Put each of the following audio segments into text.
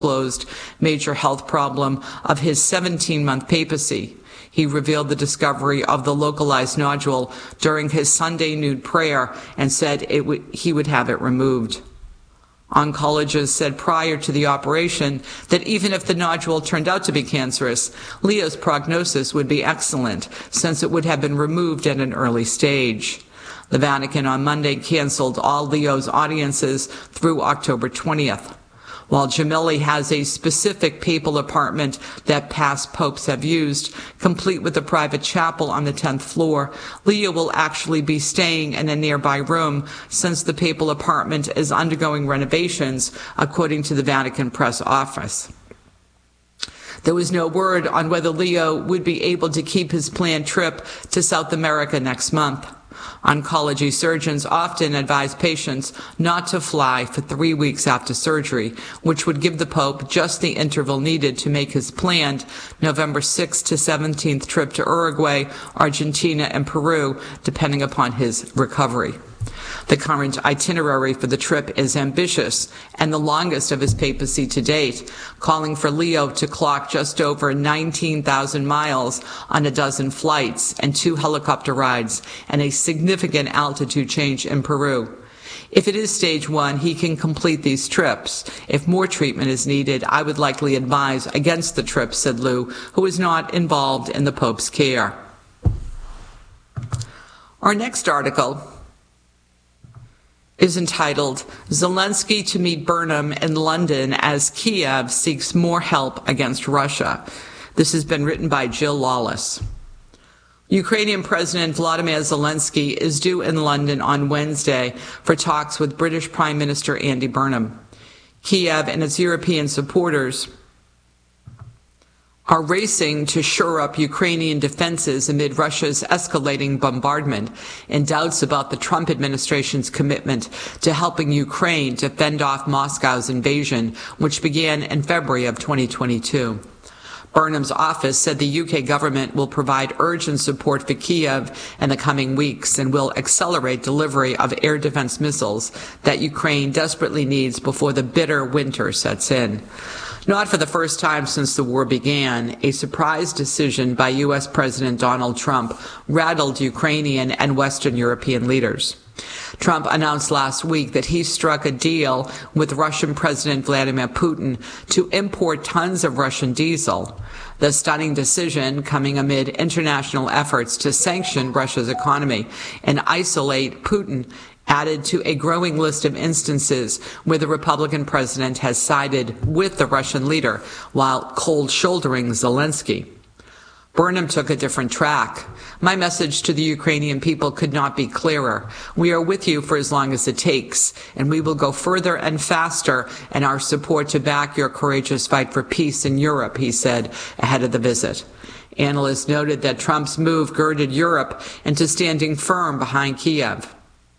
disclosed major health problem of his 17-month papacy. He revealed the discovery of the localized nodule during his Sunday nude prayer and said he would have it removed. Oncologists said prior to the operation that even if the nodule turned out to be cancerous, Leo's prognosis would be excellent, since it would have been removed at an early stage. The Vatican on Monday canceled all Leo's audiences through October 20th. While Gemelli has a specific papal apartment that past popes have used, complete with a private chapel on the 10th floor, Leo will actually be staying in a nearby room since the papal apartment is undergoing renovations, according to the Vatican press office. There was no word on whether Leo would be able to keep his planned trip to South America next month. Oncology surgeons often advise patients not to fly for 3 weeks after surgery, which would give the Pope just the interval needed to make his planned November 6th to 17th trip to Uruguay, Argentina, and Peru, depending upon his recovery. The current itinerary for the trip is ambitious and the longest of his papacy to date, calling for Leo to clock just over 19,000 miles on a dozen flights and 2 helicopter rides and a significant altitude change in Peru. If it is stage 1, he can complete these trips. If more treatment is needed, I would likely advise against the trip, said Liu, who is not involved in the Pope's care. Our next article is entitled, Zelensky to meet Burnham in London as Kiev seeks more help against Russia. This has been written by Jill Lawless. Ukrainian President Volodymyr Zelensky is due in London on Wednesday for talks with British Prime Minister Andy Burnham. Kiev and its European supporters are racing to shore up Ukrainian defenses amid Russia's escalating bombardment and doubts about the Trump administration's commitment to helping Ukraine to fend off Moscow's invasion, which began in February of 2022. Burnham's office said the UK government will provide urgent support for Kiev in the coming weeks and will accelerate delivery of air defense missiles that Ukraine desperately needs before the bitter winter sets in. Not for the first time since the war began, a surprise decision by U.S. President Donald Trump rattled Ukrainian and Western European leaders. Trump announced last week that he struck a deal with Russian President Vladimir Putin to import tons of Russian diesel. The stunning decision coming amid international efforts to sanction Russia's economy and isolate Putin, added to a growing list of instances where the Republican president has sided with the Russian leader while cold-shouldering Zelensky. Burnham took a different track. My message to the Ukrainian people could not be clearer. We are with you for as long as it takes, and we will go further and faster in our support to back your courageous fight for peace in Europe, he said ahead of the visit. Analysts noted that Trump's move girded Europe into standing firm behind Kiev.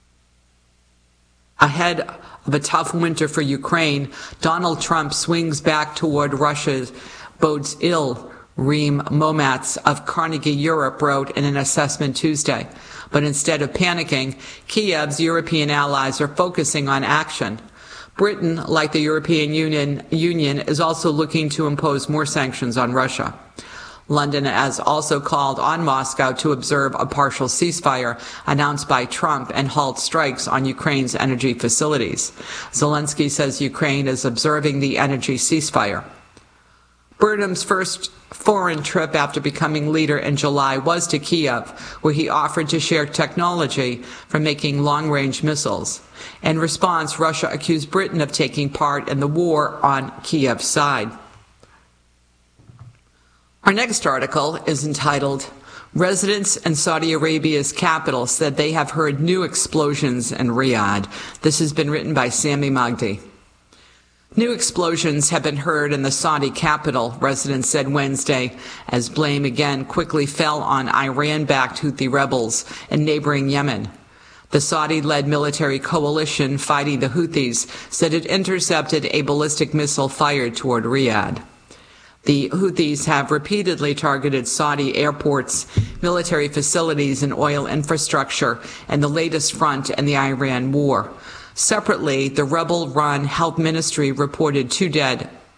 Ahead of a tough winter for Ukraine, Donald Trump swings back toward Russia bodes ill, Reem Momatz of Carnegie Europe wrote in an assessment Tuesday. But instead of panicking, Kiev's European allies are focusing on action. Britain, like the European Union, is also looking to impose more sanctions on Russia. London has also called on Moscow to observe a partial ceasefire announced by Trump and halt strikes on Ukraine's energy facilities. Zelensky says Ukraine is observing the energy ceasefire. Burnham's first foreign trip after becoming leader in July was to Kiev, where he offered to share technology for making long-range missiles. In response, Russia accused Britain of taking part in the war on Kiev's side. Our next article is entitled, Residents in Saudi Arabia's capital said they have heard new explosions in Riyadh. This has been written by Sami Magdi. New explosions have been heard in the Saudi capital, residents said Wednesday, as blame again quickly fell on Iran-backed Houthi rebels in neighboring Yemen. The Saudi-led military coalition fighting the Houthis said it intercepted a ballistic missile fired toward Riyadh. The Houthis have repeatedly targeted Saudi airports, military facilities, and oil infrastructure in the latest front in the Iran war. Separately, the rebel-run Health Ministry reported 2 dead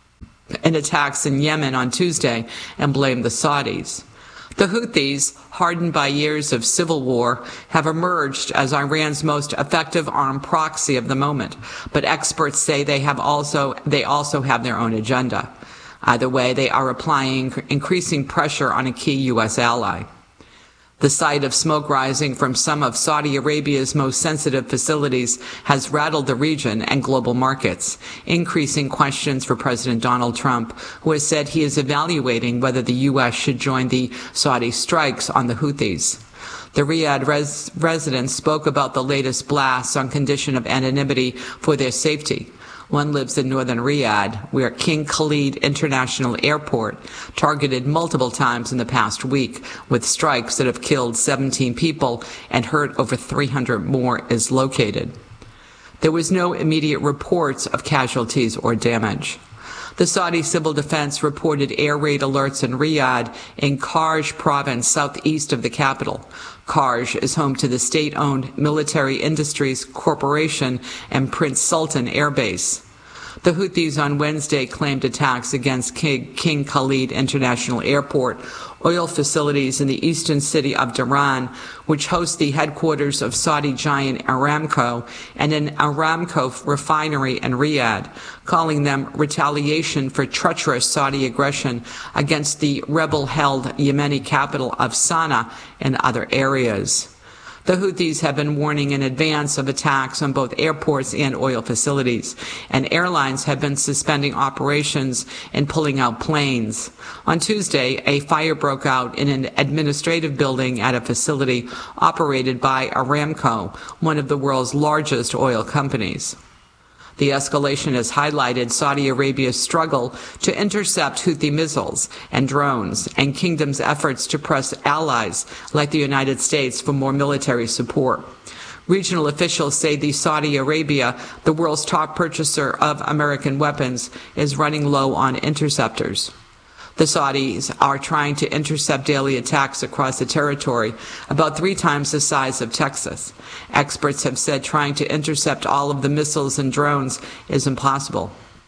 in attacks in Yemen on Tuesday and blamed the Saudis. The Houthis, hardened by years of civil war, have emerged as Iran's most effective armed proxy of the moment, but experts say they also have their own agenda. Either way, they are applying increasing pressure on a key U.S. ally. The sight of smoke rising from some of Saudi Arabia's most sensitive facilities has rattled the region and global markets, increasing questions for President Donald Trump, who has said he is evaluating whether the U.S. should join the Saudi strikes on the Houthis. The Riyadh residents spoke about the latest blasts on condition of anonymity for their safety. One lives in northern Riyadh, where King Khalid International Airport, targeted multiple times in the past week, with strikes that have killed 17 people and hurt over 300 more, is located. There was no immediate reports of casualties or damage. The Saudi Civil Defense reported air raid alerts in Riyadh in Karj province southeast of the capital. Karj is home to the state-owned Military Industries Corporation and Prince Sultan Air Base. The Houthis on Wednesday claimed attacks against King Khalid International Airport, oil facilities in the eastern city of Dhahran, which hosts the headquarters of Saudi giant Aramco, and an Aramco refinery in Riyadh, calling them retaliation for treacherous Saudi aggression against the rebel-held Yemeni capital of Sana'a and other areas. The Houthis have been warning in advance of attacks on both airports and oil facilities, and airlines have been suspending operations and pulling out planes. On Tuesday, a fire broke out in an administrative building at a facility operated by Aramco, one of the world's largest oil companies. The escalation has highlighted Saudi Arabia's struggle to intercept Houthi missiles and drones, and Kingdom's efforts to press allies like the United States for more military support. Regional officials say Saudi Arabia, the world's top purchaser of American weapons, is running low on interceptors. The Saudis are trying to intercept daily attacks across the territory, about 3 times the size of Texas. Experts have said trying to intercept all of the missiles and drones is impossible.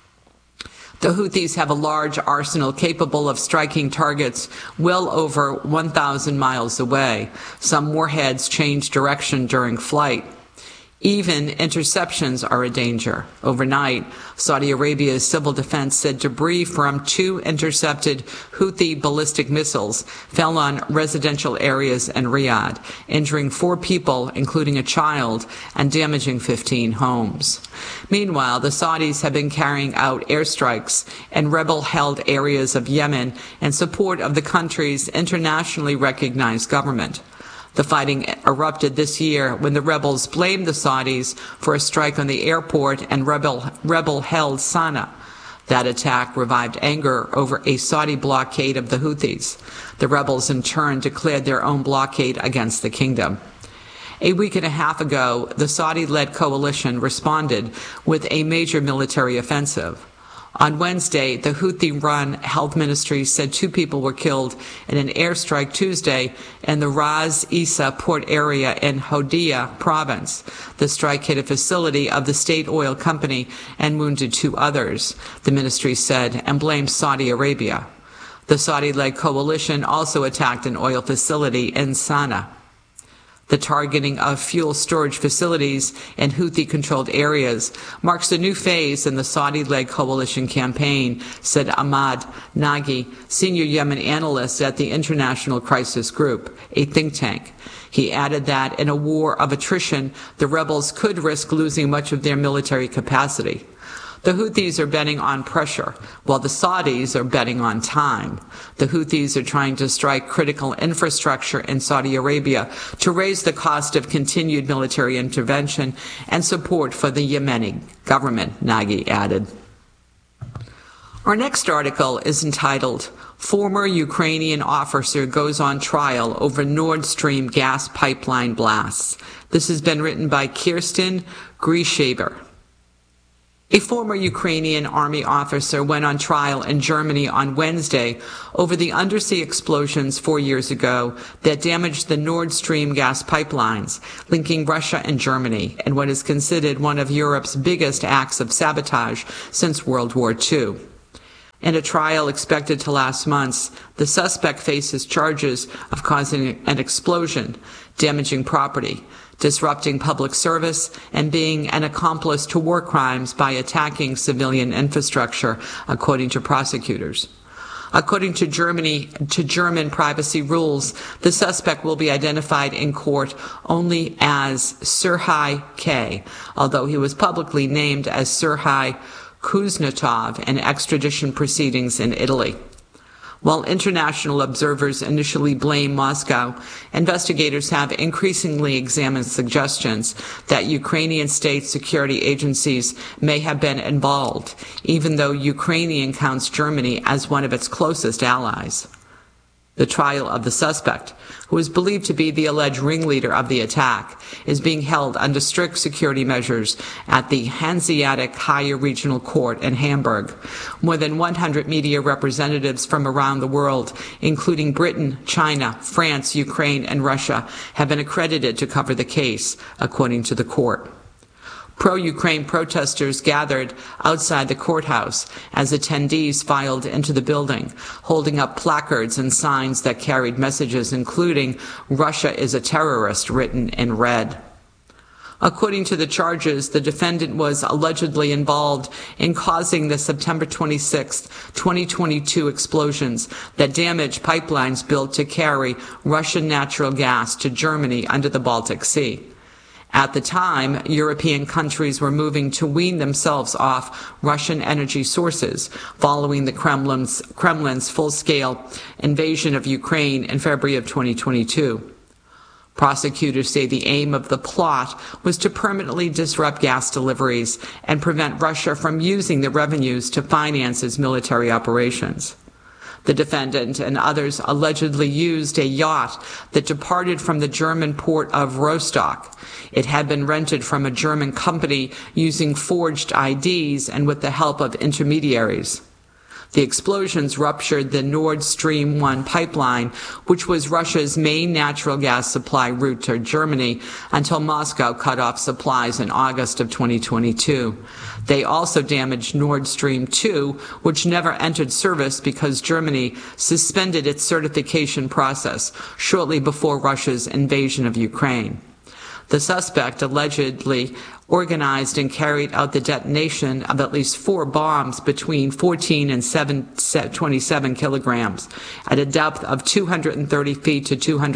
The Houthis have a large arsenal capable of striking targets well over 1,000 miles away. Some warheads change direction during flight. Even interceptions are a danger. Overnight, Saudi Arabia's civil defense said debris from 2 intercepted Houthi ballistic missiles fell on residential areas in Riyadh, injuring 4 people, including a child, and damaging 15 homes. Meanwhile, the Saudis have been carrying out airstrikes in rebel-held areas of Yemen in support of the country's internationally recognized government. The fighting erupted this year when the rebels blamed the Saudis for a strike on the airport and rebel-held Sana'a. That attack revived anger over a Saudi blockade of the Houthis. The rebels in turn declared their own blockade against the kingdom. A week and a half ago, the Saudi-led coalition responded with a major military offensive. On Wednesday, the Houthi-run health ministry said 2 people were killed in an airstrike Tuesday in the Ras Isa port area in Hodeidah province. The strike hit a facility of the state oil company and wounded 2 others, the ministry said, and blamed Saudi Arabia. The Saudi-led coalition also attacked an oil facility in Sana'a. The targeting of fuel storage facilities in Houthi-controlled areas marks a new phase in the Saudi-led coalition campaign, said Ahmad Nagy, senior Yemen analyst at the International Crisis Group, a think tank. He added that in a war of attrition, the rebels could risk losing much of their military capacity. The Houthis are betting on pressure, while the Saudis are betting on time. The Houthis are trying to strike critical infrastructure in Saudi Arabia to raise the cost of continued military intervention and support for the Yemeni government, Nagy added. Our next article is entitled, Former Ukrainian Officer Goes on Trial Over Nord Stream Gas Pipeline Blasts. This has been written by Kirsten Grieshaber. A former Ukrainian army officer went on trial in Germany on Wednesday over the undersea explosions 4 years ago that damaged the Nord Stream gas pipelines linking Russia and Germany in what is considered one of Europe's biggest acts of sabotage since World War II. In a trial expected to last months, the suspect faces charges of causing an explosion, damaging property, disrupting public service, and being an accomplice to war crimes by attacking civilian infrastructure, according to prosecutors. According to German privacy rules, the suspect will be identified in court only as Serhii K., although he was publicly named as Serhii Kuznetsov in extradition proceedings in Italy. While international observers initially blame Moscow, investigators have increasingly examined suggestions that Ukrainian state security agencies may have been involved, even though Ukraine counts Germany as one of its closest allies. The trial of the suspect, who is believed to be the alleged ringleader of the attack, is being held under strict security measures at the Hanseatic Higher Regional Court in Hamburg. More than 100 media representatives from around the world, including Britain, China, France, Ukraine, and Russia, have been accredited to cover the case, according to the court. Pro-Ukraine protesters gathered outside the courthouse as attendees filed into the building, holding up placards and signs that carried messages including "Russia is a terrorist" written in red. According to the charges, the defendant was allegedly involved in causing the September 26, 2022 explosions that damaged pipelines built to carry Russian natural gas to Germany under the Baltic Sea. At the time, European countries were moving to wean themselves off Russian energy sources following the Kremlin's full-scale invasion of Ukraine in February of 2022. Prosecutors say the aim of the plot was to permanently disrupt gas deliveries and prevent Russia from using the revenues to finance its military operations. The defendant and others allegedly used a yacht that departed from the German port of Rostock. It had been rented from a German company using forged IDs and with the help of intermediaries. The explosions ruptured the Nord Stream 1 pipeline, which was Russia's main natural gas supply route to Germany, until Moscow cut off supplies in August of 2022. They also damaged Nord Stream 2, which never entered service because Germany suspended its certification process shortly before Russia's invasion of Ukraine. The suspect allegedly organized and carried out the detonation of at least 4 bombs between 14 and 27 kilograms at a depth of 230 feet to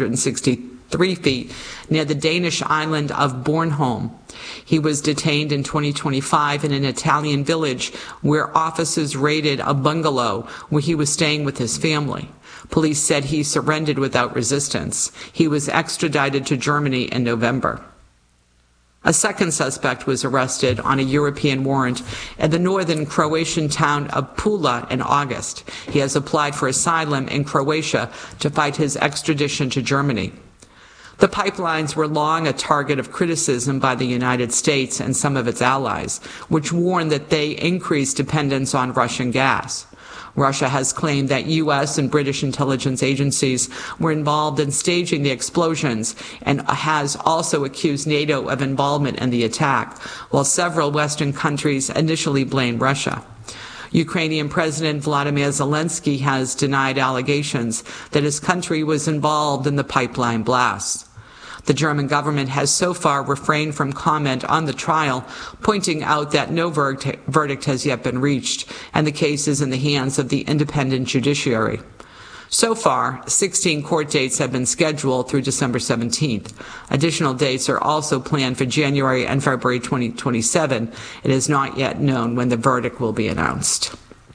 263 feet near the Danish island of Bornholm. He was detained in 2025 in an Italian village where officers raided a bungalow where he was staying with his family. Police said he surrendered without resistance. He was extradited to Germany in November. A second suspect was arrested on a European warrant in the northern Croatian town of Pula in August. He has applied for asylum in Croatia to fight his extradition to Germany. The pipelines were long a target of criticism by the United States and some of its allies, which warned that they increased dependence on Russian gas. Russia has claimed that U.S. and British intelligence agencies were involved in staging the explosions and has also accused NATO of involvement in the attack, while several Western countries initially blamed Russia. Ukrainian President Volodymyr Zelensky has denied allegations that his country was involved in the pipeline blasts. The German government has so far refrained from comment on the trial, pointing out that no verdict has yet been reached, and the case is in the hands of the independent judiciary. So far, 16 court dates have been scheduled through December 17th. Additional dates are also planned for January and February 2027. It is not yet known when the verdict will be announced.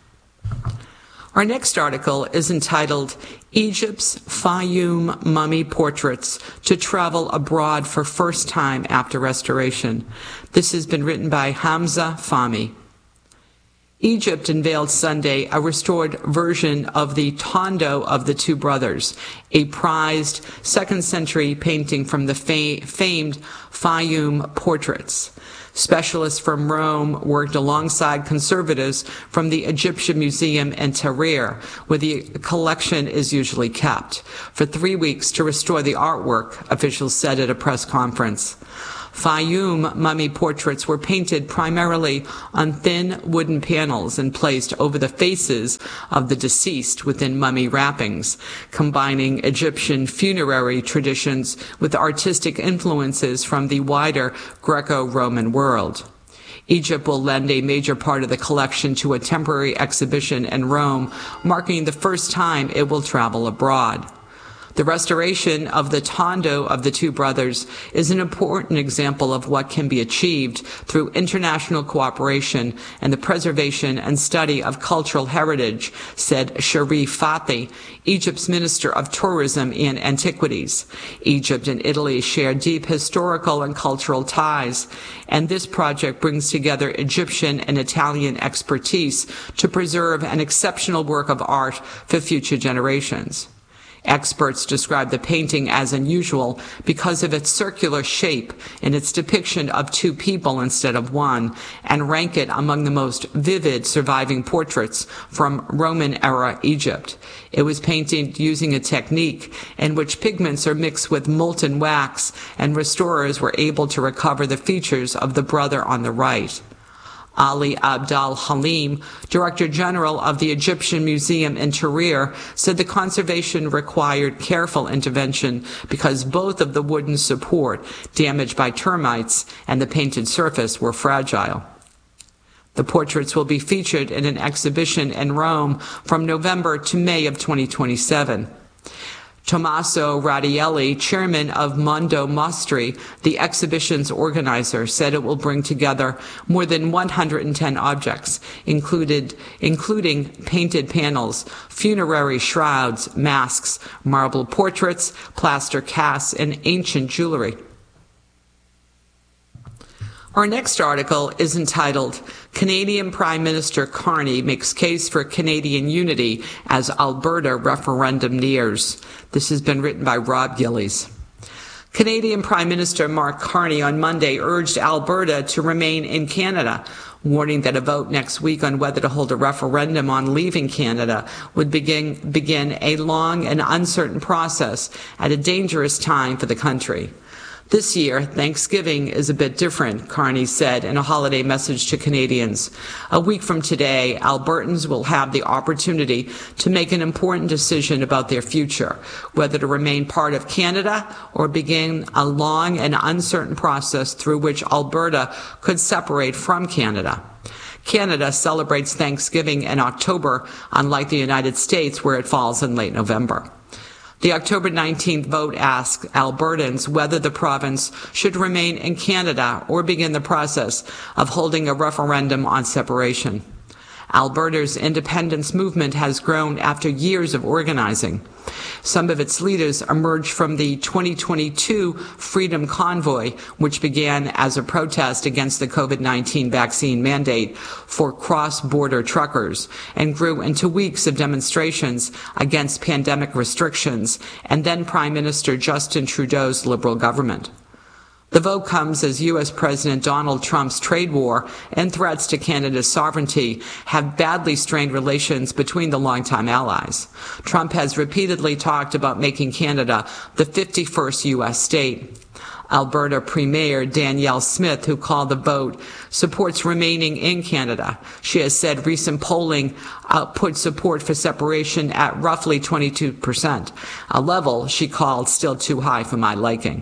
Our next article is entitled, Egypt's Fayum Mummy Portraits to Travel Abroad for First Time After Restoration. This has been written by Hamza Fahmy. Egypt unveiled Sunday a restored version of the Tondo of the Two Brothers, a prized second-century painting from the famed Fayum portraits. Specialists from Rome worked alongside conservators from the Egyptian Museum in Tahrir, where the collection is usually kept, for 3 weeks to restore the artwork, officials said at a press conference. Fayum mummy portraits were painted primarily on thin wooden panels and placed over the faces of the deceased within mummy wrappings, combining Egyptian funerary traditions with artistic influences from the wider Greco-Roman world. Egypt will lend a major part of the collection to a temporary exhibition in Rome, marking the first time it will travel abroad. The restoration of the Tondo of the two brothers is an important example of what can be achieved through international cooperation and the preservation and study of cultural heritage, said Sharif Fathi, Egypt's Minister of Tourism and Antiquities. Egypt and Italy share deep historical and cultural ties, and this project brings together Egyptian and Italian expertise to preserve an exceptional work of art for future generations. Experts describe the painting as unusual because of its circular shape and its depiction of two people instead of one, and rank it among the most vivid surviving portraits from Roman-era Egypt. It was painted using a technique in which pigments are mixed with molten wax, and restorers were able to recover the features of the brother on the right. Ali Abdal Halim, Director General of the Egyptian Museum in Tahrir, said the conservation required careful intervention because both of the wooden support, damaged by termites, and the painted surface were fragile. The portraits will be featured in an exhibition in Rome from November to May of 2027. Tommaso Radielli, chairman of Mondo Mostri, the exhibition's organizer, said it will bring together more than 110 objects, including painted panels, funerary shrouds, masks, marble portraits, plaster casts, and ancient jewelry. Our next article is entitled, Canadian Prime Minister Carney Makes Case for Canadian Unity as Alberta Referendum Nears. This has been written by Rob Gillies. Canadian Prime Minister Mark Carney on Monday urged Alberta to remain in Canada, warning that a vote next week on whether to hold a referendum on leaving Canada would begin a long and uncertain process at a dangerous time for the country. This year, Thanksgiving is a bit different, Carney said in a holiday message to Canadians. A week from today, Albertans will have the opportunity to make an important decision about their future, whether to remain part of Canada or begin a long and uncertain process through which Alberta could separate from Canada. Canada celebrates Thanksgiving in October, unlike the United States, where it falls in late November. The October 19th vote asks Albertans whether the province should remain in Canada or begin the process of holding a referendum on separation. Alberta's independence movement has grown after years of organizing. Some of its leaders emerged from the 2022 Freedom Convoy, which began as a protest against the COVID-19 vaccine mandate for cross-border truckers and grew into weeks of demonstrations against pandemic restrictions and then Prime Minister Justin Trudeau's Liberal government. The vote comes as U.S. President Donald Trump's trade war and threats to Canada's sovereignty have badly strained relations between the longtime allies. Trump has repeatedly talked about making Canada the 51st U.S. state. Alberta Premier Danielle Smith, who called the vote, supports remaining in Canada. She has said recent polling put support for separation at roughly 22%, a level she called still too high for my liking.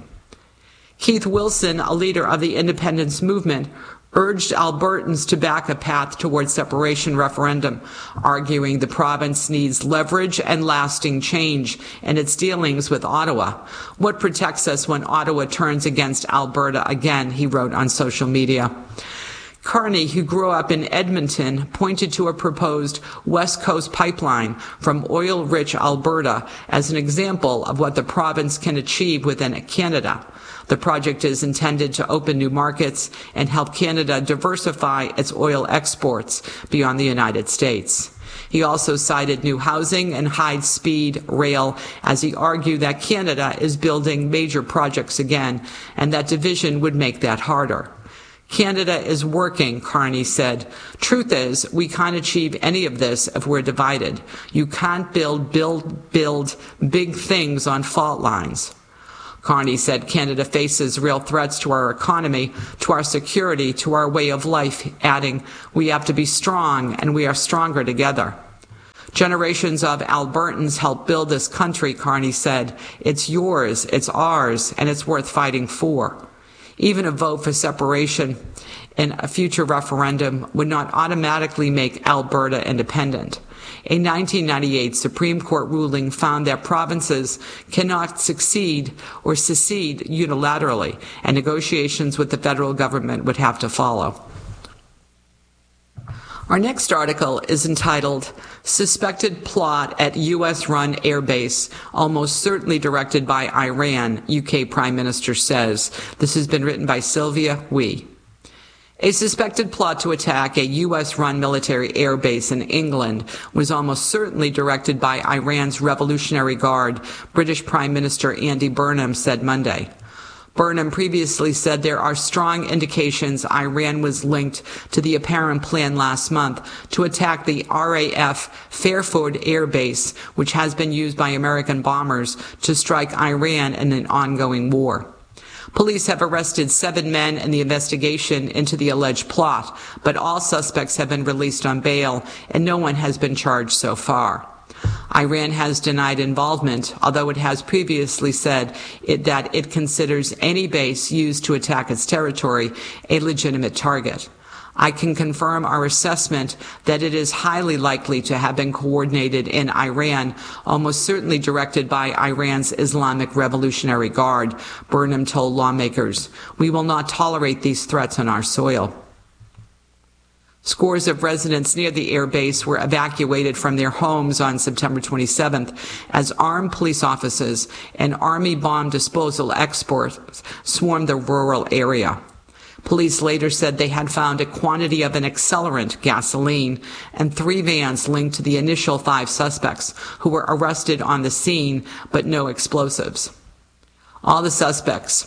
Keith Wilson, a leader of the independence movement, urged Albertans to back a path towards separation referendum, arguing the province needs leverage and lasting change in its dealings with Ottawa. What protects us when Ottawa turns against Alberta again, he wrote on social media. Carney, who grew up in Edmonton, pointed to a proposed West Coast pipeline from oil-rich Alberta as an example of what the province can achieve within Canada. The project is intended to open new markets and help Canada diversify its oil exports beyond the United States. He also cited new housing and high-speed rail as he argued that Canada is building major projects again and that division would make that harder. Canada is working, Carney said. Truth is, we can't achieve any of this if we're divided. You can't build big things on fault lines. Carney said Canada faces real threats to our economy, to our security, to our way of life, adding, "We have to be strong, and we are stronger together." Generations of Albertans helped build this country, Carney said. It's yours, it's ours, and it's worth fighting for. Even a vote for separation in a future referendum would not automatically make Alberta independent. A 1998 Supreme Court ruling found that provinces cannot succeed or secede unilaterally, and negotiations with the federal government would have to follow. Our next article is entitled, "Suspected Plot at U.S.-Run Airbase, Almost Certainly Directed by Iran," UK Prime Minister says. This has been written by Sylvia Wee. A suspected plot to attack a U.S.-run military airbase in England was almost certainly directed by Iran's Revolutionary Guard, British Prime Minister Andy Burnham said Monday. Burnham previously said there are strong indications Iran was linked to the apparent plan last month to attack the RAF Fairford Air Base, which has been used by American bombers to strike Iran in an ongoing war. Police have arrested 7 men in the investigation into the alleged plot, but all suspects have been released on bail, and no one has been charged so far. Iran has denied involvement, although it has previously said that it considers any base used to attack its territory a legitimate target. I can confirm our assessment that it is highly likely to have been coordinated in Iran, almost certainly directed by Iran's Islamic Revolutionary Guard, Burnham told lawmakers. We will not tolerate these threats on our soil. Scores of residents near the air base were evacuated from their homes on September 27th as armed police officers and Army bomb disposal experts swarmed the rural area. Police later said they had found a quantity of an accelerant, gasoline, and 3 vans linked to the initial 5 suspects, who were arrested on the scene, but no explosives. All the suspects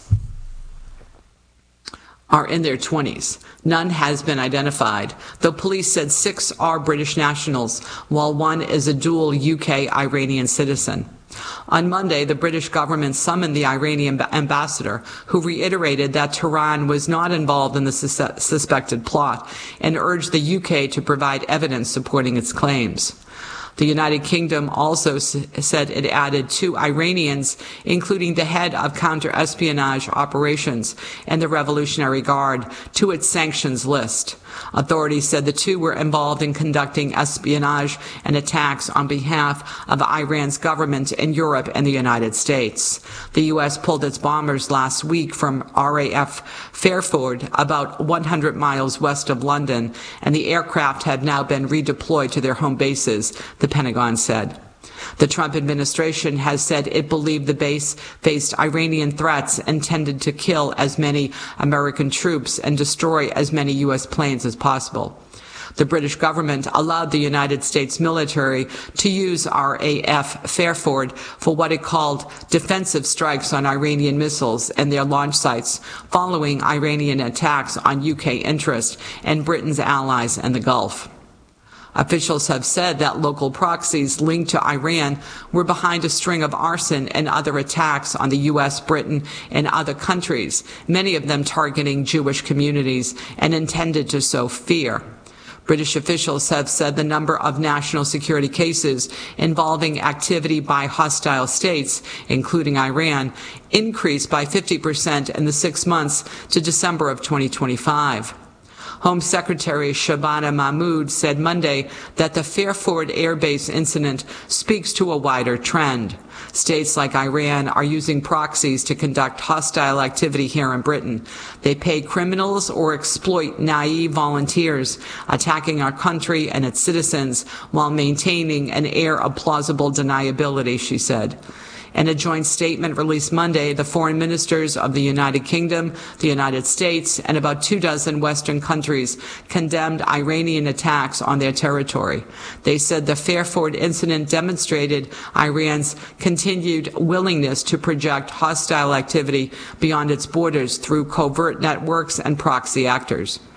are in their 20s. None has been identified, though police said 6 are British nationals, while 1 is a dual UK-Iranian citizen. On Monday, the British government summoned the Iranian ambassador, who reiterated that Tehran was not involved in the suspected plot and urged the UK to provide evidence supporting its claims. The United Kingdom also said it added 2 Iranians, including the head of counter-espionage operations and the Revolutionary Guard, to its sanctions list. Authorities said the 2 were involved in conducting espionage and attacks on behalf of Iran's government in Europe and the United States. The U.S. pulled its bombers last week from RAF Fairford, about 100 miles west of London, and the aircraft have now been redeployed to their home bases, the Pentagon said. The Trump administration has said it believed the base faced Iranian threats intended to kill as many American troops and destroy as many U.S. planes as possible. The British government allowed the United States military to use RAF Fairford for what it called defensive strikes on Iranian missiles and their launch sites following Iranian attacks on UK interests and Britain's allies in the Gulf. Officials have said that local proxies linked to Iran were behind a string of arson and other attacks on the U.S., Britain, and other countries, many of them targeting Jewish communities and intended to sow fear. British officials have said the number of national security cases involving activity by hostile states, including Iran, increased by 50% in the 6 months to December of 2025. Home Secretary Shabana Mahmood said Monday that the Fairford Air Base incident speaks to a wider trend. States like Iran are using proxies to conduct hostile activity here in Britain. They pay criminals or exploit naive volunteers, attacking our country and its citizens while maintaining an air of plausible deniability, she said. In a joint statement released Monday, the foreign ministers of the United Kingdom, the United States, and about 24 Western countries condemned Iranian attacks on their territory. They said the Fairford incident demonstrated Iran's continued willingness to project hostile activity beyond its borders through covert networks and proxy actors.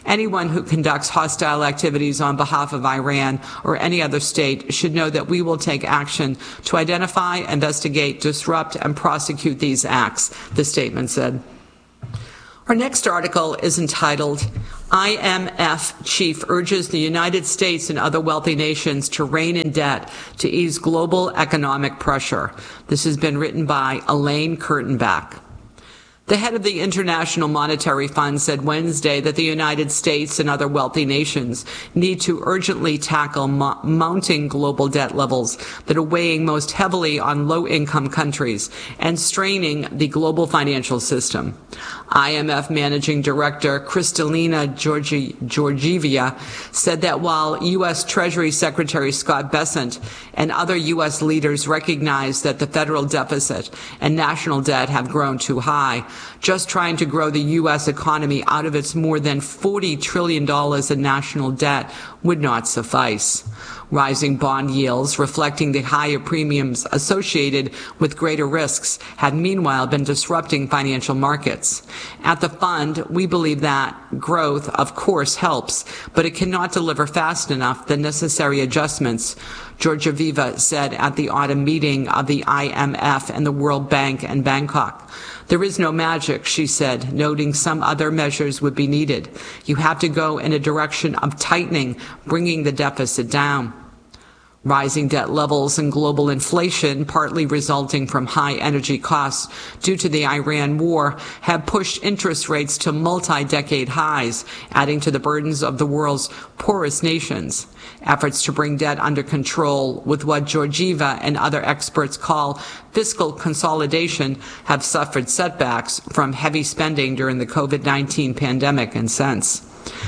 Anyone who conducts hostile activities on behalf of Iran or any other state should know that we will take action to identify, investigate, disrupt, and prosecute these acts, the statement said. Our next article is entitled, IMF Chief Urges the United States and Other Wealthy Nations to Rein in Debt to Ease Global Economic Pressure. This has been written by Elaine Kurtenbach. The head of the International Monetary Fund said Wednesday that the United States and other wealthy nations need to urgently tackle mounting global debt levels that are weighing most heavily on low-income countries and straining the global financial system. IMF Managing Director Kristalina Georgieva said that while U.S. Treasury Secretary Scott Bessent and other U.S. leaders recognize that the federal deficit and national debt have grown too high, just trying to grow the U.S. economy out of its more than $40 trillion in national debt would not suffice. Rising bond yields, reflecting the higher premiums associated with greater risks, have meanwhile been disrupting financial markets. At the fund, we believe that growth, of course, helps, but it cannot deliver fast enough the necessary adjustments, Georgieva said at the autumn meeting of the IMF and the World Bank in Bangkok. There is no magic, she said, noting some other measures would be needed. You have to go in a direction of tightening, bringing the deficit down. Rising debt levels and global inflation, partly resulting from high energy costs due to the Iran war, have pushed interest rates to multi-decade highs, adding to the burdens of the world's poorest nations. Efforts to bring debt under control with what Georgieva and other experts call fiscal consolidation have suffered setbacks from heavy spending during the COVID-19 pandemic and since.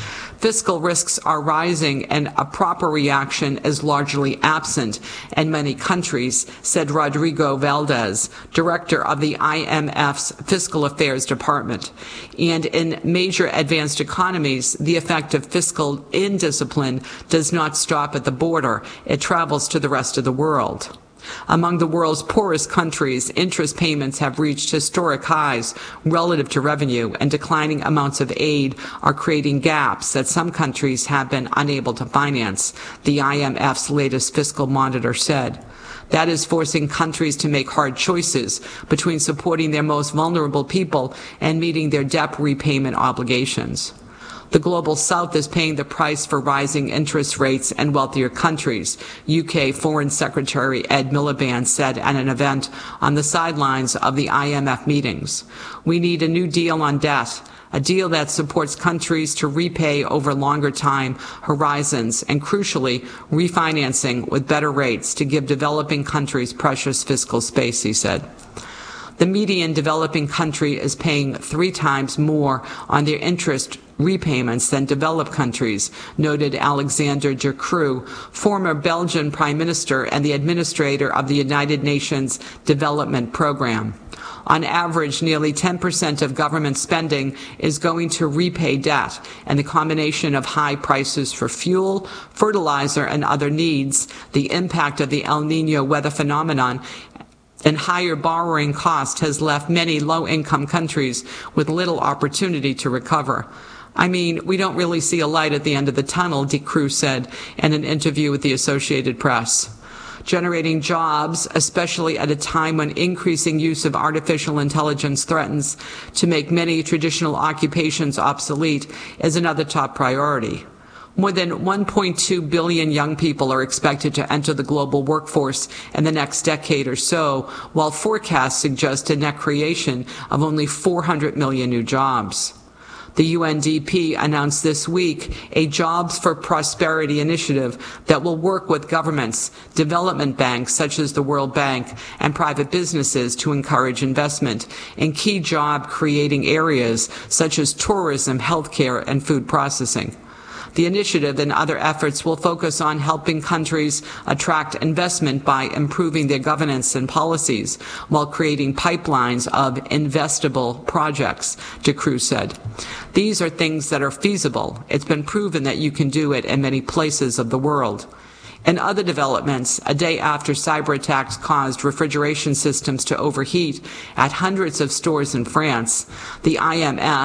Fiscal risks are rising and a proper reaction is largely absent in many countries, said Rodrigo Valdez, director of the IMF's Fiscal Affairs Department. And in major advanced economies, the effect of fiscal indiscipline does not stop at the border. It travels to the rest of the world. Among the world's poorest countries, interest payments have reached historic highs relative to revenue, and declining amounts of aid are creating gaps that some countries have been unable to finance, the IMF's latest fiscal monitor said. That is forcing countries to make hard choices between supporting their most vulnerable people and meeting their debt repayment obligations. The Global South is paying the price for rising interest rates in wealthier countries, UK Foreign Secretary Ed Miliband said at an event on the sidelines of the IMF meetings. We need a new deal on debt, a deal that supports countries to repay over longer time horizons and, crucially, refinancing with better rates to give developing countries precious fiscal space, he said. The median developing country is paying 3 times more on their interest repayments than developed countries, noted Alexander De Croo, former Belgian Prime Minister and the administrator of the United Nations Development Program. On average, nearly 10% of government spending is going to repay debt, and the combination of high prices for fuel, fertilizer, and other needs, the impact of the El Niño weather phenomenon, and higher borrowing cost has left many low-income countries with little opportunity to recover. I mean, we don't really see a light at the end of the tunnel, De Croo said in an interview with the Associated Press. Generating jobs, especially at a time when increasing use of artificial intelligence threatens to make many traditional occupations obsolete, is another top priority. More than 1.2 billion young people are expected to enter the global workforce in the next decade or so, while forecasts suggest a net creation of only 400 million new jobs. The UNDP announced this week a Jobs for Prosperity initiative that will work with governments, development banks such as the World Bank, and private businesses to encourage investment in key job-creating areas such as tourism, healthcare, and food processing. The initiative and other efforts will focus on helping countries attract investment by improving their governance and policies while creating pipelines of investable projects, De Croo said. These are things that are feasible. It's been proven that you can do it in many places of the world. In other developments, a day after cyber attacks caused refrigeration systems to overheat at hundreds of stores in France, the IMF,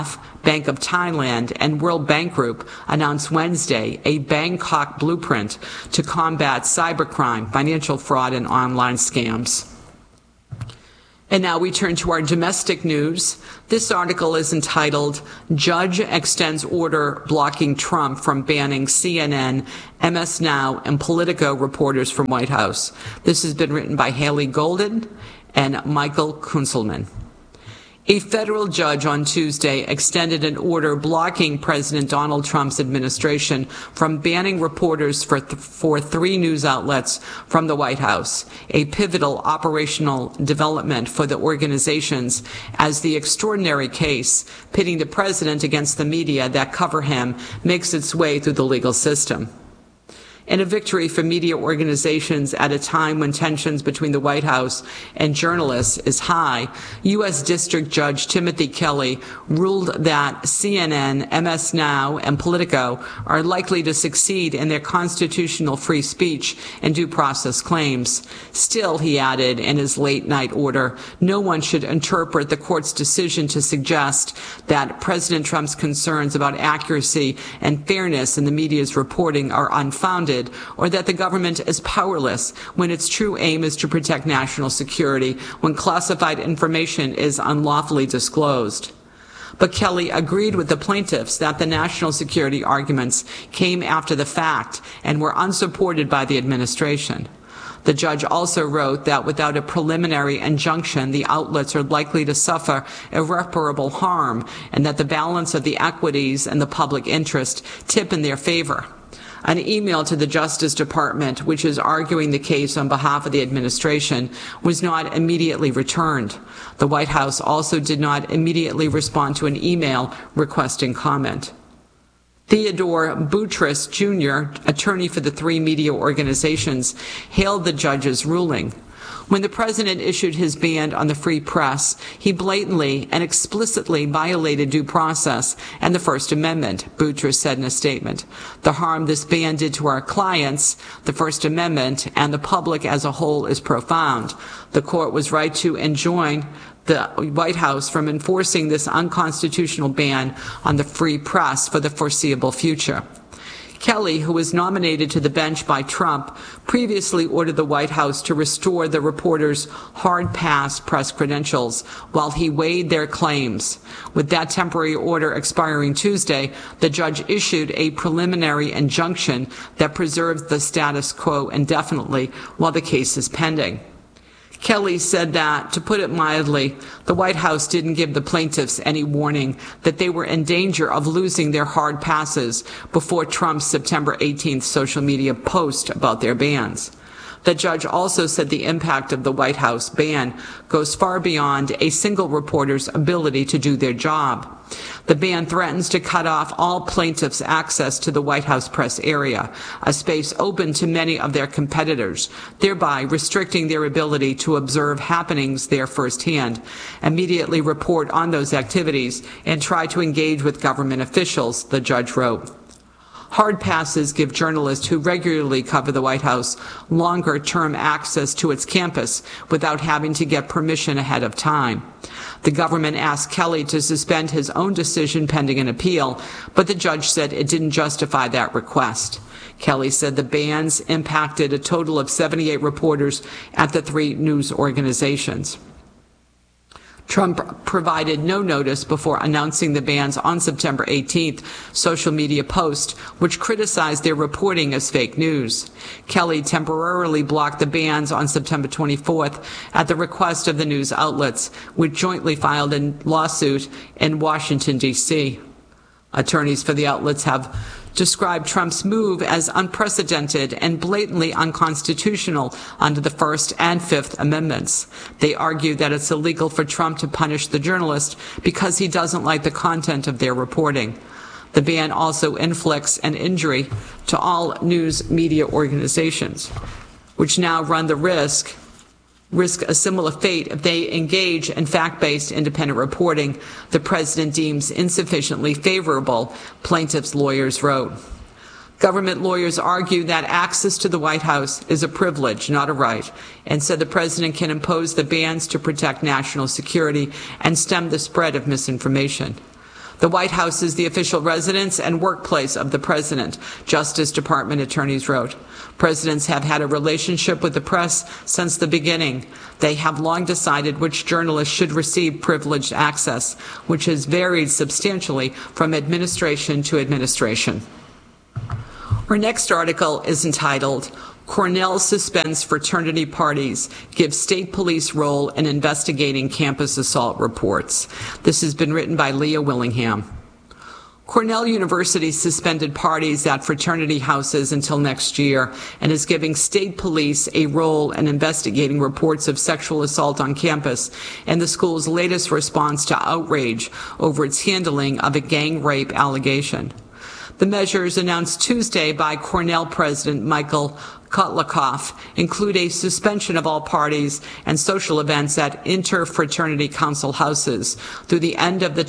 Bank of Thailand, and World Bank Group announced Wednesday a Bangkok blueprint to combat cybercrime, financial fraud, and online scams. And now we turn to our domestic news. This article is entitled, Judge Extends Order Blocking Trump from Banning CNN, MS Now, and Politico reporters from White House. This has been written by Haley Golden and Michael Kunzelman. A federal judge on Tuesday extended an order blocking President Donald Trump's administration from banning reporters for three news outlets from the White House, a pivotal operational development for the organizations as the extraordinary case pitting the president against the media that cover him makes its way through the legal system. In a victory for media organizations at a time when tensions between the White House and journalists is high, U.S. District Judge Timothy Kelly ruled that CNN, MS Now, and Politico are likely to succeed in their constitutional free speech and due process claims. Still, he added in his late-night order, no one should interpret the court's decision to suggest that President Trump's concerns about accuracy and fairness in the media's reporting are unfounded, or that the government is powerless when its true aim is to protect national security when classified information is unlawfully disclosed. But Kelly agreed with the plaintiffs that the national security arguments came after the fact and were unsupported by the administration. The judge also wrote that without a preliminary injunction, the outlets are likely to suffer irreparable harm and that the balance of the equities and the public interest tip in their favor. An email to the Justice Department, which is arguing the case on behalf of the administration, was not immediately returned. The White House also did not immediately respond to an email requesting comment. Theodore Boutrous, Jr., attorney for the three media organizations, hailed the judge's ruling. When the president issued his ban on the free press, he blatantly and explicitly violated due process and the First Amendment, Boutrous said in a statement. The harm this ban did to our clients, the First Amendment, and the public as a whole is profound. The court was right to enjoin the White House from enforcing this unconstitutional ban on the free press for the foreseeable future. Kelly, who was nominated to the bench by Trump, previously ordered the White House to restore the reporters' hard-pass press credentials while he weighed their claims. With that temporary order expiring Tuesday, the judge issued a preliminary injunction that preserves the status quo indefinitely while the case is pending. Kelly said that, to put it mildly, the White House didn't give the plaintiffs any warning that they were in danger of losing their hard passes before Trump's September 18th social media post about their bans. The judge also said the impact of the White House ban goes far beyond a single reporter's ability to do their job. The ban threatens to cut off all plaintiffs' access to the White House press area, a space open to many of their competitors, thereby restricting their ability to observe happenings there firsthand, immediately report on those activities, and try to engage with government officials, the judge wrote. Hard passes give journalists who regularly cover the White House longer-term access to its campus without having to get permission ahead of time. The government asked Kelly to suspend his own decision pending an appeal, but the judge said it didn't justify that request. Kelly said the bans impacted a total of 78 reporters at the three news organizations. Trump provided no notice before announcing the bans on September 18th social media post, which criticized their reporting as fake news. Kelly temporarily blocked the bans on September 24th at the request of the news outlets, which jointly filed a lawsuit in Washington, D.C. Attorneys for the outlets have described Trump's move as unprecedented and blatantly unconstitutional under the First and Fifth Amendments. They argue that it's illegal for Trump to punish the journalist because he doesn't like the content of their reporting. The ban also inflicts an injury to all news media organizations, which now run the risk a similar fate if they engage in fact-based independent reporting the president deems insufficiently favorable, plaintiffs' lawyers wrote. Government lawyers argue that access to the White House is a privilege, not a right, and said the president can impose the bans to protect national security and stem the spread of misinformation. The White House is the official residence and workplace of the president, Justice Department attorneys wrote. Presidents have had a relationship with the press since the beginning. They have long decided which journalists should receive privileged access, which has varied substantially from administration to administration. Our next article is entitled, Cornell Suspends Fraternity Parties, Gives State Police Role in Investigating Campus Assault Reports. This has been written by Leah Willingham. Cornell University suspended parties at fraternity houses until next year and is giving state police a role in investigating reports of sexual assault on campus and the school's latest response to outrage over its handling of a gang rape allegation. The measures announced Tuesday by Cornell President Michael Kotlikoff include a suspension of all parties and social events at interfraternity council houses through the end of the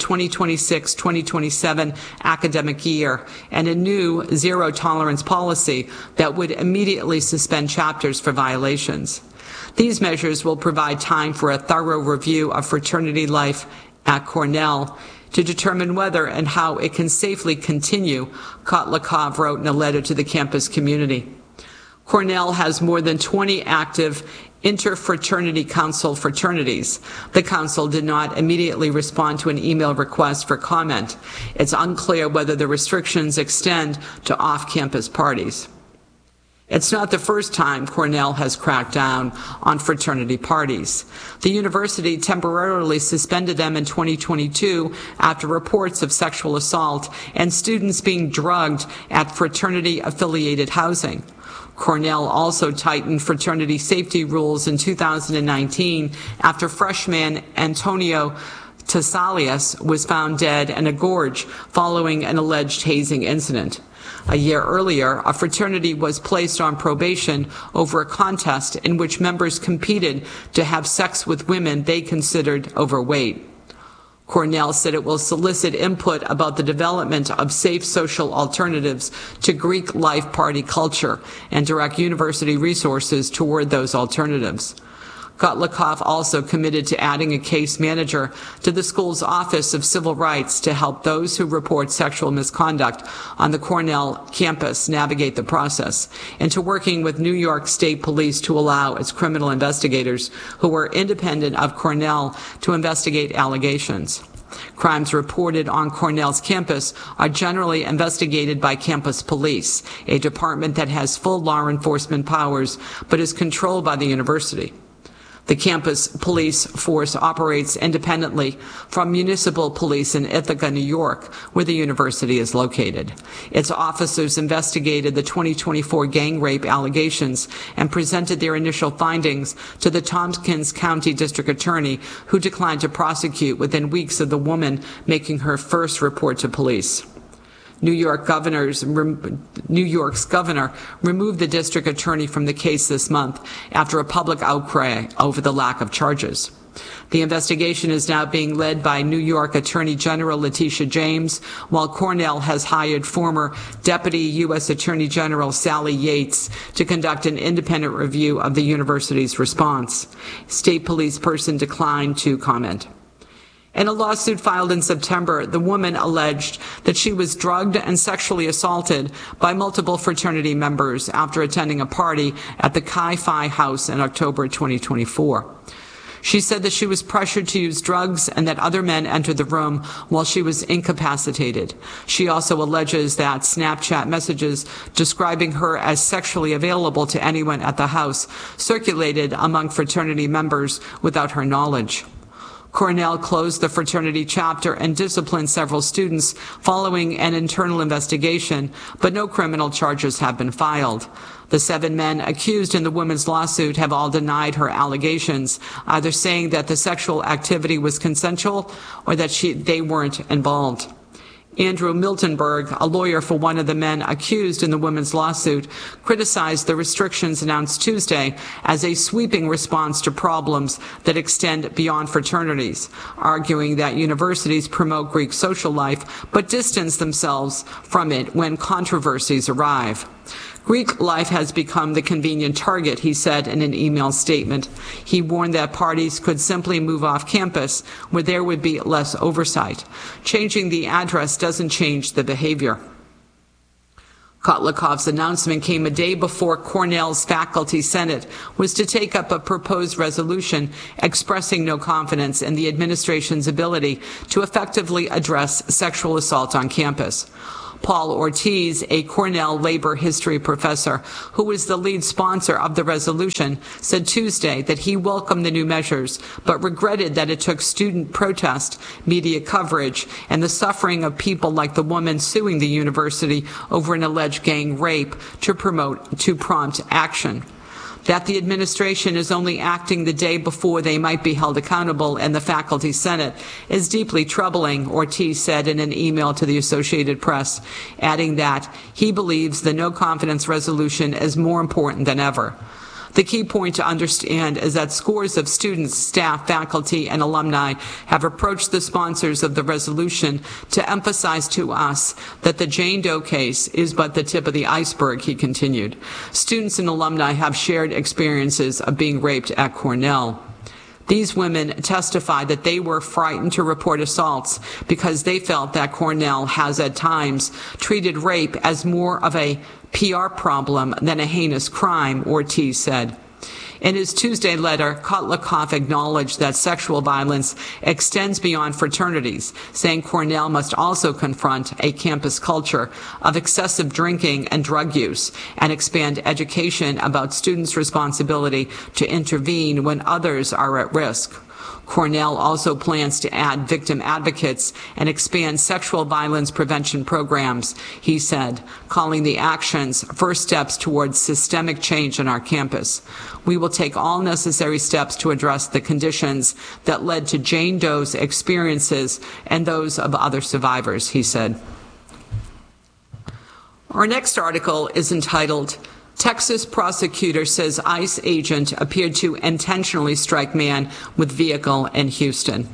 2026-2027 academic year and a new zero-tolerance policy that would immediately suspend chapters for violations. These measures will provide time for a thorough review of fraternity life at Cornell to determine whether and how it can safely continue, Kotlikoff wrote in a letter to the campus community. Cornell has more than 20 active interfraternity council fraternities. The council did not immediately respond to an email request for comment. It's unclear whether the restrictions extend to off-campus parties. It's not the first time Cornell has cracked down on fraternity parties. The university temporarily suspended them in 2022 after reports of sexual assault and students being drugged at fraternity-affiliated housing. Cornell also tightened fraternity safety rules in 2019 after freshman Antonio Tesalius was found dead in a gorge following an alleged hazing incident. A year earlier, a fraternity was placed on probation over a contest in which members competed to have sex with women they considered overweight. Cornell said it will solicit input about the development of safe social alternatives to Greek life party culture and direct university resources toward those alternatives. Kotlikoff also committed to adding a case manager to the school's Office of Civil Rights to help those who report sexual misconduct on the Cornell campus navigate the process, and to working with New York State Police to allow its criminal investigators, who are independent of Cornell, to investigate allegations. Crimes reported on Cornell's campus are generally investigated by campus police, a department that has full law enforcement powers but is controlled by the university. The campus police force operates independently from municipal police in Ithaca, New York, where the university is located. Its officers investigated the 2024 gang rape allegations and presented their initial findings to the Tompkins County District Attorney, who declined to prosecute within weeks of the woman making her first report to police. New York's governor removed the district attorney from the case this month after a public outcry over the lack of charges. The investigation is now being led by New York Attorney General Letitia James, while Cornell has hired former Deputy U.S. Attorney General Sally Yates to conduct an independent review of the university's response. State police person declined to comment. In a lawsuit filed in September, the woman alleged that she was drugged and sexually assaulted by multiple fraternity members after attending a party at the Chi Phi House in October 2024. She said that she was pressured to use drugs and that other men entered the room while she was incapacitated. She also alleges that Snapchat messages describing her as sexually available to anyone at the house circulated among fraternity members without her knowledge. Cornell closed the fraternity chapter and disciplined several students following an internal investigation, but no criminal charges have been filed. The 7 men accused in the women's lawsuit have all denied her allegations, either saying that the sexual activity was consensual or that they weren't involved. Andrew Miltenberg, a lawyer for one of the men accused in the women's lawsuit, criticized the restrictions announced Tuesday as a sweeping response to problems that extend beyond fraternities, arguing that universities promote Greek social life but distance themselves from it when controversies arrive. Greek life has become the convenient target, he said in an email statement. He warned that parties could simply move off campus where there would be less oversight. Changing the address doesn't change the behavior. Kotlikov's announcement came a day before Cornell's Faculty Senate was to take up a proposed resolution expressing no confidence in the administration's ability to effectively address sexual assault on campus. Paul Ortiz, a Cornell labor history professor who was the lead sponsor of the resolution, said Tuesday that he welcomed the new measures, but regretted that it took student protest, media coverage, and the suffering of people like the woman suing the university over an alleged gang rape to prompt action. That the administration is only acting the day before they might be held accountable in the Faculty Senate is deeply troubling, Ortiz said in an email to the Associated Press, adding that he believes the no-confidence resolution is more important than ever. The key point to understand is that scores of students, staff, faculty, and alumni have approached the sponsors of the resolution to emphasize to us that the Jane Doe case is but the tip of the iceberg, he continued. Students and alumni have shared experiences of being raped at Cornell. These women testified that they were frightened to report assaults because they felt that Cornell has at times treated rape as more of a PR problem than a heinous crime, Ortiz said. In his Tuesday letter, Kotlikov acknowledged that sexual violence extends beyond fraternities, saying Cornell must also confront a campus culture of excessive drinking and drug use and expand education about students' responsibility to intervene when others are at risk. Cornell also plans to add victim advocates and expand sexual violence prevention programs, he said, calling the actions first steps towards systemic change on our campus. We will take all necessary steps to address the conditions that led to Jane Doe's experiences and those of other survivors, he said. Our next article is entitled, Texas prosecutor says ICE agent appeared to intentionally strike man with vehicle in Houston.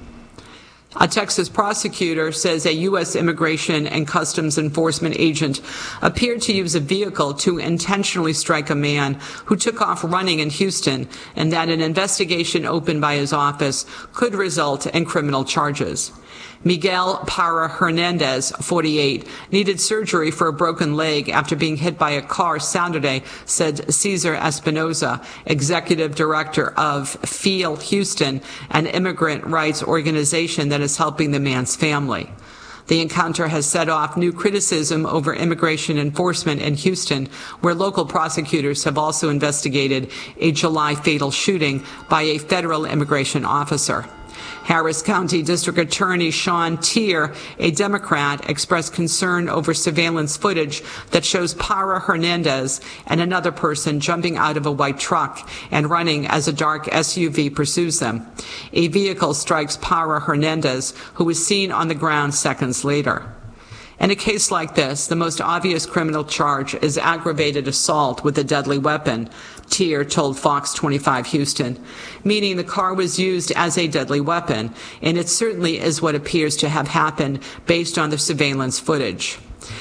A Texas prosecutor says a U.S. Immigration and Customs Enforcement agent appeared to use a vehicle to intentionally strike a man who took off running in Houston, and that an investigation opened by his office could result in criminal charges. Miguel Parra Hernandez, 48, needed surgery for a broken leg after being hit by a car Saturday, said Cesar Espinoza, executive director of FEEL Houston, an immigrant rights organization that is helping the man's family. The encounter has set off new criticism over immigration enforcement in Houston, where local prosecutors have also investigated a July fatal shooting by a federal immigration officer. Harris County District Attorney Sean Tier, a Democrat, expressed concern over surveillance footage that shows Parra Hernandez and another person jumping out of a white truck and running as a dark SUV pursues them. A vehicle strikes Parra Hernandez, who was seen on the ground seconds later. In a case like this, the most obvious criminal charge is aggravated assault with a deadly weapon, Tier told Fox 25 Houston, meaning the car was used as a deadly weapon, and it certainly is what appears to have happened based on the surveillance footage.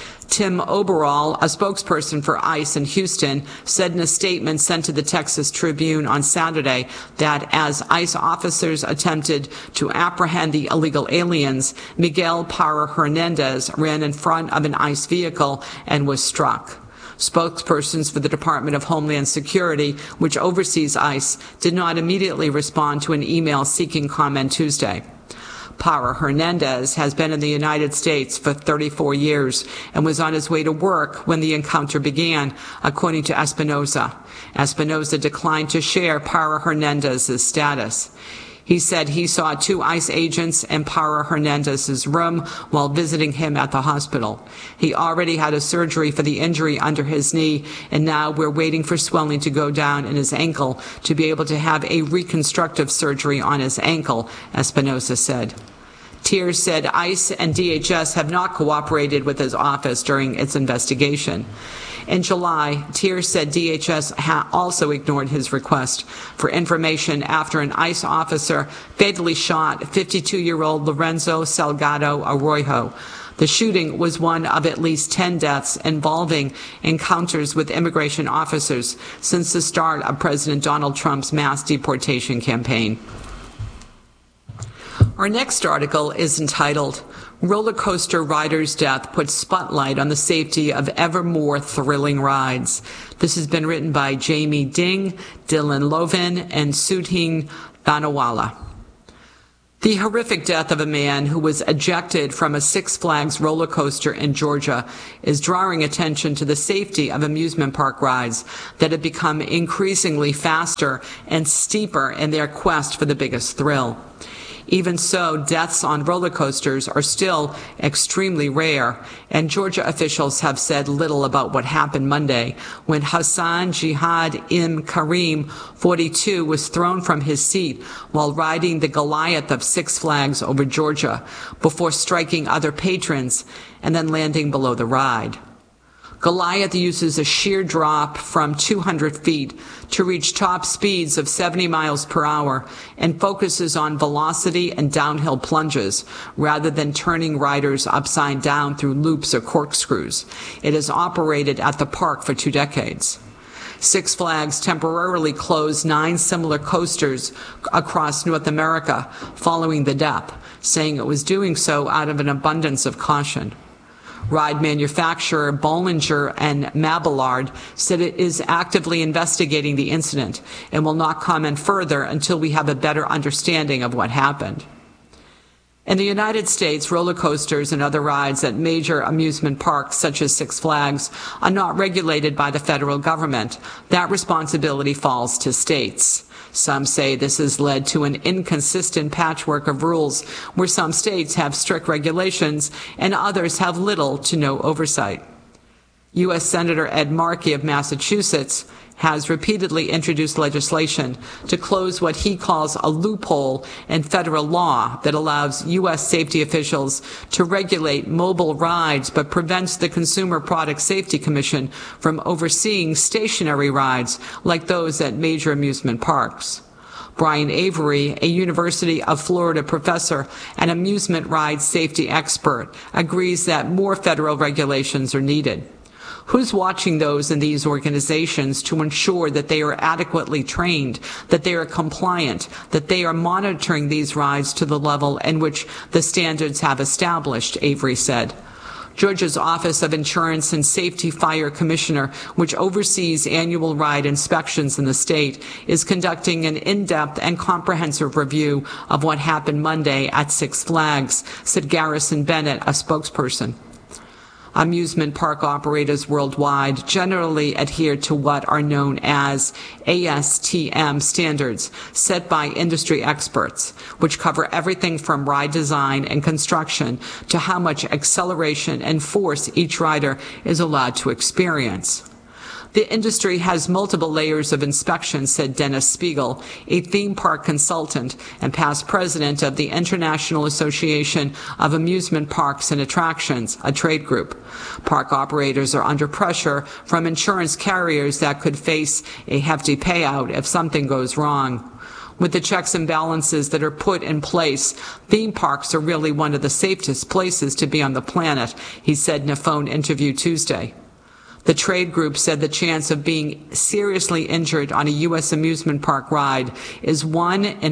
Tim Oberall, a spokesperson for ICE in Houston, said in a statement sent to the Texas Tribune on Saturday that as ICE officers attempted to apprehend the illegal aliens, Miguel Parra Hernandez ran in front of an ICE vehicle and was struck. Spokespersons for the Department of Homeland Security, which oversees ICE, did not immediately respond to an email seeking comment Tuesday. Parra Hernandez has been in the United States for 34 years and was on his way to work when the encounter began, according to Espinoza. Espinoza declined to share Parra Hernandez's status. He said he saw 2 ICE agents in Parra Hernandez's room while visiting him at the hospital. He already had a surgery for the injury under his knee, and now we're waiting for swelling to go down in his ankle to be able to have a reconstructive surgery on his ankle, Espinoza said. Tier said ICE and DHS have not cooperated with his office during its investigation. In July, Tier said DHS also ignored his request for information after an ICE officer fatally shot 52-year-old Lorenzo Salgado Arroyo. The shooting was one of at least 10 deaths involving encounters with immigration officers since the start of President Donald Trump's mass deportation campaign. Our next article is entitled, "Roller Coaster Rider's Death Puts Spotlight on the Safety of Ever More Thrilling Rides." This has been written by Jamie Ding, Dylan Lovin, and Sudhin Banawala. The horrific death of a man who was ejected from a Six Flags roller coaster in Georgia is drawing attention to the safety of amusement park rides that have become increasingly faster and steeper in their quest for the biggest thrill. Even so, deaths on roller coasters are still extremely rare, and Georgia officials have said little about what happened Monday when Hassan Jihad Im Karim, 42, was thrown from his seat while riding the Goliath of Six Flags over Georgia before striking other patrons and then landing below the ride. Goliath uses a sheer drop from 200 feet to reach top speeds of 70 miles per hour and focuses on velocity and downhill plunges rather than turning riders upside down through loops or corkscrews. It has operated at the park for 2 decades. Six Flags temporarily closed 9 similar coasters across North America following the death, saying it was doing so out of an abundance of caution. Ride manufacturer Bollinger and Mabillard said it is actively investigating the incident and will not comment further until we have a better understanding of what happened. In the United States, roller coasters and other rides at major amusement parks such as Six Flags are not regulated by the federal government. That responsibility falls to states. Some say this has led to an inconsistent patchwork of rules where some states have strict regulations and others have little to no oversight. U.S. Senator Ed Markey of Massachusetts has repeatedly introduced legislation to close what he calls a loophole in federal law that allows U.S. safety officials to regulate mobile rides but prevents the Consumer Product Safety Commission from overseeing stationary rides like those at major amusement parks. Brian Avery, a University of Florida professor and amusement ride safety expert, agrees that more federal regulations are needed. Who's watching those in these organizations to ensure that they are adequately trained, that they are compliant, that they are monitoring these rides to the level in which the standards have established, Avery said. Georgia's Office of Insurance and Safety Fire Commissioner, which oversees annual ride inspections in the state, is conducting an in-depth and comprehensive review of what happened Monday at Six Flags, said Garrison Bennett, a spokesperson. Amusement park operators worldwide generally adhere to what are known as ASTM standards set by industry experts, which cover everything from ride design and construction to how much acceleration and force each rider is allowed to experience. The industry has multiple layers of inspection, said Dennis Spiegel, a theme park consultant and past president of the International Association of Amusement Parks and Attractions, a trade group. Park operators are under pressure from insurance carriers that could face a hefty payout if something goes wrong. With the checks and balances that are put in place, theme parks are really one of the safest places to be on the planet, he said in a phone interview Tuesday. The trade group said the chance of being seriously injured on a U.S. amusement park ride is 1 in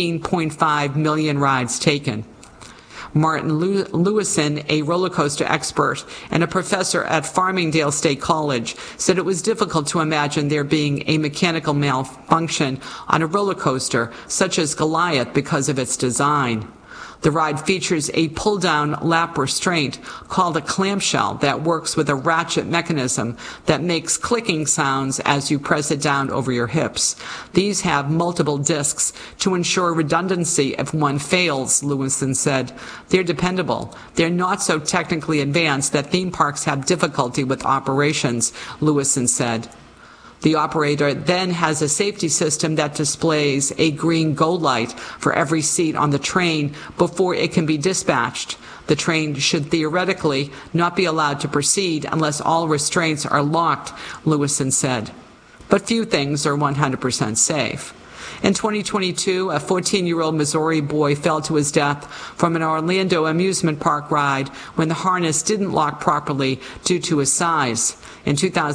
15.5 million rides taken. Martin Lewison, a roller coaster expert and a professor at Farmingdale State College, said it was difficult to imagine there being a mechanical malfunction on a roller coaster such as Goliath because of its design. The ride features a pull-down lap restraint called a clamshell that works with a ratchet mechanism that makes clicking sounds as you press it down over your hips. These have multiple discs to ensure redundancy if one fails, Lewison said. They're dependable. They're not so technically advanced that theme parks have difficulty with operations, Lewison said. The operator then has a safety system that displays a green go light for every seat on the train before it can be dispatched. The train should theoretically not be allowed to proceed unless all restraints are locked, Lewison said. But few things are 100% safe. In 2022, a 14-year-old Missouri boy fell to his death from an Orlando amusement park ride when the harness didn't lock properly due to his size. In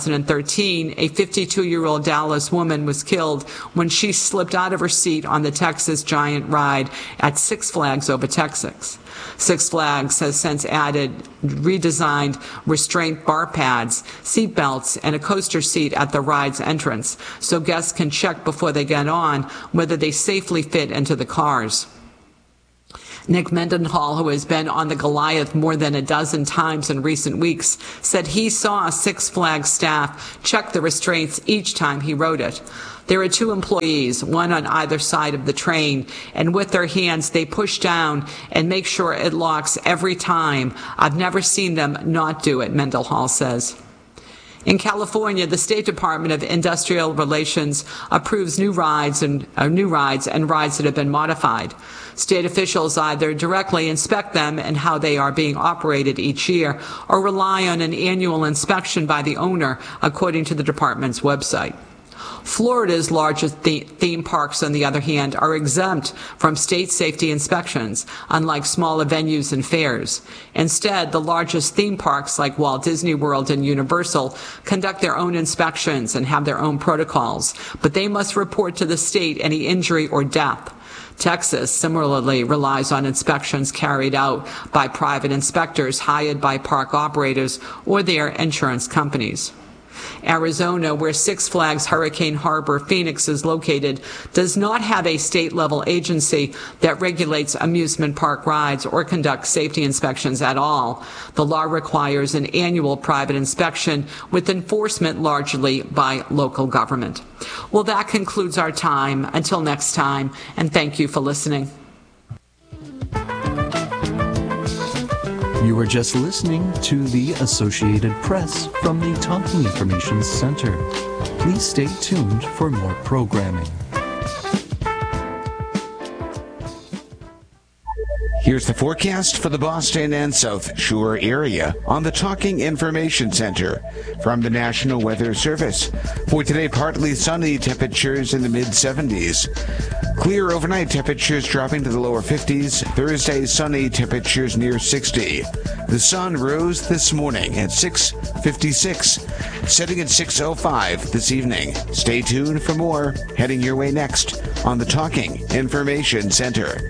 2013, a 52-year-old Dallas woman was killed when she slipped out of her seat on the Texas Giant ride at Six Flags Over Texas. Six Flags has since added redesigned restraint bar pads, seat belts, and a coaster seat at the ride's entrance, so guests can check before they get on whether they safely fit into the cars. Nick Mendenhall, who has been on the Goliath more than a dozen times in recent weeks, said he saw Six Flags staff check the restraints each time he rode it. There are 2 employees, one on either side of the train, and with their hands they push down and make sure it locks every time. I've never seen them not do it, Mendenhall says. In California, the State Department of Industrial Relations approves new rides and rides that have been modified. State officials either directly inspect them and how they are being operated each year, or rely on an annual inspection by the owner, according to the department's website. Florida's largest theme parks, on the other hand, are exempt from state safety inspections, unlike smaller venues and fairs. Instead, the largest theme parks, like Walt Disney World and Universal, conduct their own inspections and have their own protocols, but they must report to the state any injury or death. Texas similarly relies on inspections carried out by private inspectors hired by park operators or their insurance companies. Arizona, where Six Flags Hurricane Harbor Phoenix is located, does not have a state-level agency that regulates amusement park rides or conducts safety inspections at all. The law requires an annual private inspection, with enforcement largely by local government. Well, that concludes our time. Until next time, and thank you for listening. You were just listening to the Associated Press from the Talking Information Center. Please stay tuned for more programming. Here's the forecast for the Boston and South Shore area on the Talking Information Center from the National Weather Service. For today, partly sunny, temperatures in the mid-70s. Clear overnight, temperatures dropping to the lower 50s. Thursday, sunny, temperatures near 60. The sun rose this morning at 6:56, setting at 6:05 this evening. Stay tuned for more heading your way next on the Talking Information Center.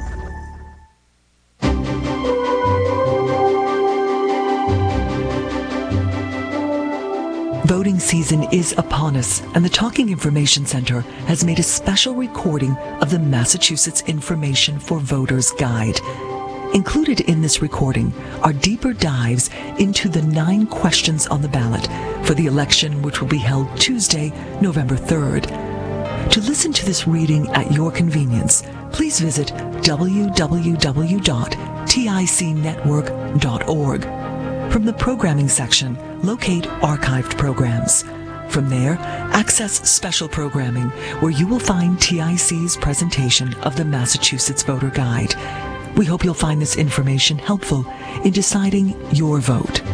Voting season is upon us, and the Talking Information Center has made a special recording of the Massachusetts Information for Voters Guide. Included in this recording are deeper dives into the 9 questions on the ballot for the election, which will be held Tuesday, November 3rd. To listen to this reading at your convenience, please visit www.ticnetwork.org. From the programming section, locate archived programs. From there, access special programming, where you will find TIC's presentation of the Massachusetts Voter Guide. We hope you'll find this information helpful in deciding your vote.